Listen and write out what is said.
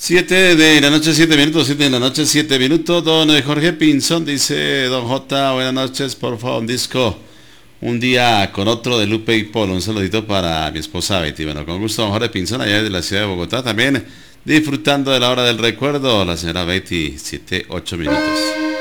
7 de la noche, 7 minutos, 7 de la noche, 7 minutos. Don Jorge Pinzón dice, don J, buenas noches, por favor, un disco, un día con otro de Lupe y Polo. Un saludito para mi esposa Betty. Bueno, con gusto, don Jorge Pinzón, allá de la ciudad de Bogotá, también disfrutando de la hora del recuerdo. La señora Betty, 7, 8 minutos.